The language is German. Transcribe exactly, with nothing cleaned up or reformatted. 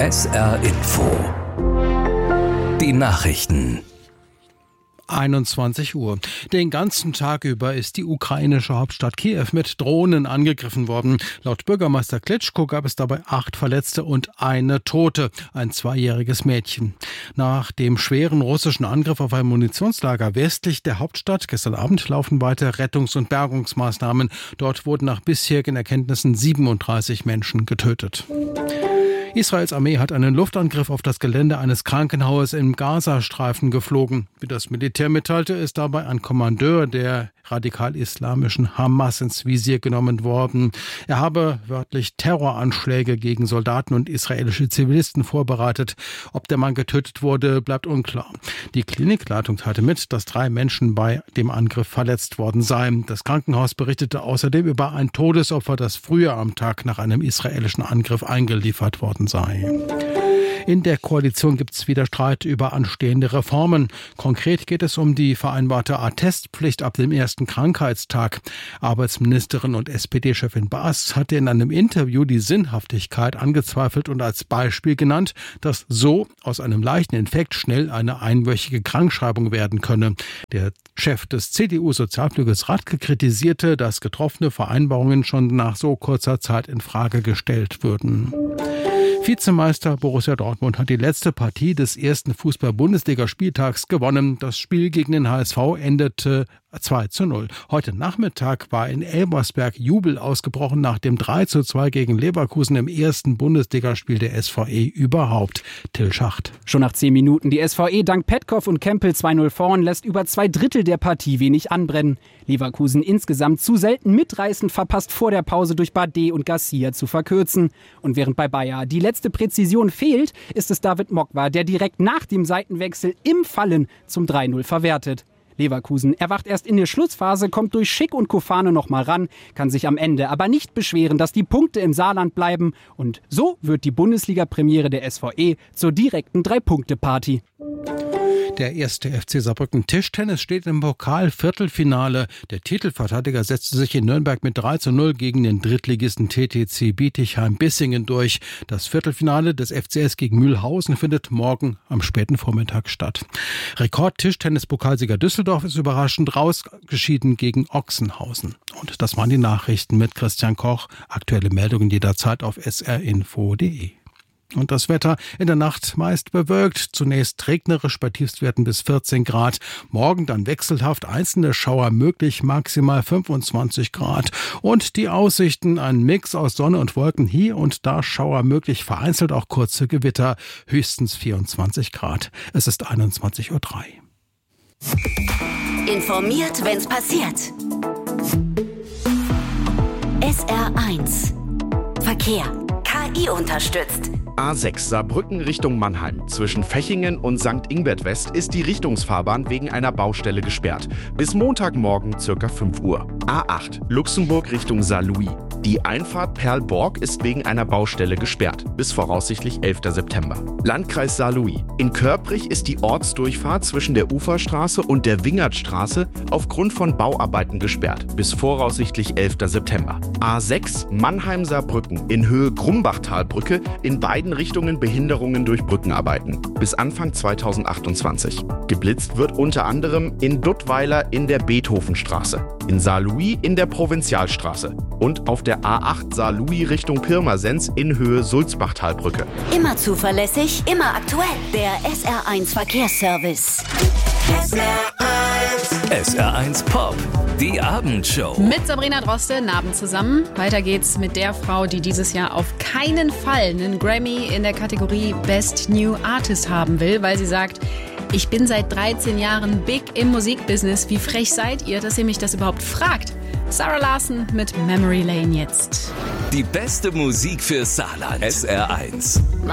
S R Info. Die Nachrichten. einundzwanzig Uhr. Den ganzen Tag über ist die ukrainische Hauptstadt Kiew mit Drohnen angegriffen worden. Laut Bürgermeister Klitschko gab es dabei acht Verletzte und eine Tote, ein zweijähriges Mädchen. Nach dem schweren russischen Angriff auf ein Munitionslager westlich der Hauptstadt gestern Abend laufen weiter Rettungs- und Bergungsmaßnahmen. Dort wurden nach bisherigen Erkenntnissen siebenunddreißig Menschen getötet. Israels Armee hat einen Luftangriff auf das Gelände eines Krankenhauses im Gazastreifen geflogen. Wie das Militär mitteilte, ist dabei ein Kommandeur der radikal-islamischen Hamas ins Visier genommen worden. Er habe wörtlich Terroranschläge gegen Soldaten und israelische Zivilisten vorbereitet. Ob der Mann getötet wurde, bleibt unklar. Die Klinikleitung teilte mit, dass drei Menschen bei dem Angriff verletzt worden seien. Das Krankenhaus berichtete außerdem über ein Todesopfer, das früher am Tag nach einem israelischen Angriff eingeliefert worden sei. In der Koalition gibt es wieder Streit über anstehende Reformen. Konkret geht es um die vereinbarte Attestpflicht ab dem ersten Krankheitstag. Arbeitsministerin und S P D-Chefin Baas hatte in einem Interview die Sinnhaftigkeit angezweifelt und als Beispiel genannt, dass so aus einem leichten Infekt schnell eine einwöchige Krankschreibung werden könne. Der Chef des C D U-Sozialflügels Radke kritisierte, dass getroffene Vereinbarungen schon nach so kurzer Zeit in Frage gestellt würden. Vizemeister Borussia Dortmund hat die letzte Partie des ersten Fußball-Bundesliga-Spieltags gewonnen. Das Spiel gegen den H S V endete zwei zu null. Heute Nachmittag war in Elbersberg Jubel ausgebrochen nach dem drei zu zwei gegen Leverkusen im ersten Bundesligaspiel der S V E überhaupt. Till Schacht. Schon nach zehn Minuten die S V E dank Petkov und Kempel zwei null vorn, lässt über zwei Drittel der Partie wenig anbrennen. Leverkusen insgesamt zu selten mitreißend verpasst vor der Pause durch Bardet und Garcia zu verkürzen. Und während bei Bayer die letzte Präzision fehlt, ist es David Mokwa, der direkt nach dem Seitenwechsel im Fallen zum drei null verwertet. Leverkusen erwacht erst in der Schlussphase, kommt durch Schick und Kofane noch mal ran, kann sich am Ende aber nicht beschweren, dass die Punkte im Saarland bleiben. Und so wird die Bundesliga-Premiere der S V E zur direkten Drei-Punkte-Party. Der erste F C Saarbrücken Tischtennis steht im Pokal-Viertelfinale. Der Titelverteidiger setzte sich in Nürnberg mit drei zu null gegen den Drittligisten T T C Bietigheim-Bissingen durch. Das Viertelfinale des F C S gegen Mühlhausen findet morgen am späten Vormittag statt. Rekord-Tischtennis-Pokalsieger Düsseldorf ist überraschend rausgeschieden gegen Ochsenhausen. Und das waren die Nachrichten mit Christian Koch. Aktuelle Meldungen jederzeit auf s r info punkt d e. Und das Wetter in der Nacht meist bewölkt, zunächst regnerisch bei Tiefstwerten bis vierzehn Grad. Morgen dann wechselhaft, einzelne Schauer möglich, maximal fünfundzwanzig Grad. Und die Aussichten, ein Mix aus Sonne und Wolken, hier und da Schauer möglich, vereinzelt auch kurze Gewitter, höchstens vierundzwanzig Grad. Es ist einundzwanzig Uhr drei. Informiert, wenn's passiert. S R eins Verkehr. K I unterstützt. A sechs Saarbrücken Richtung Mannheim. Zwischen Fechingen und Sankt Ingbert West ist die Richtungsfahrbahn wegen einer Baustelle gesperrt. Bis Montagmorgen ca. fünf Uhr. A acht Luxemburg Richtung Saarlouis. Die Einfahrt Perlborg ist wegen einer Baustelle gesperrt. Bis voraussichtlich elfter September. Landkreis Saarlouis. In Körprich ist die Ortsdurchfahrt zwischen der Uferstraße und der Wingertstraße aufgrund von Bauarbeiten gesperrt. Bis voraussichtlich elfter September. A sechs Mannheim-Saarbrücken in Höhe Grumbachtalbrücke, in beiden Richtungen Behinderungen durch Brückenarbeiten. Bis Anfang zweitausendachtundzwanzig. Geblitzt wird unter anderem in Duttweiler in der Beethovenstraße, in Saarlouis in der Provinzialstraße und auf der A acht Saarlouis Richtung Pirmasens in Höhe Sulzbachtalbrücke. Immer zuverlässig, immer aktuell. Der S R eins Verkehrsservice. S R eins. S R eins Pop, die Abendshow. Mit Sabrina Droste, Abend zusammen. Weiter geht's mit der Frau, die dieses Jahr auf keinen Fall einen Grammy in der Kategorie Best New Artist haben will, weil sie sagt, ich bin seit dreizehn Jahren big im Musikbusiness. Wie frech seid ihr, dass ihr mich das überhaupt fragt? Sarah Larson mit Memory Lane jetzt. Die beste Musik für Saarland. S R eins.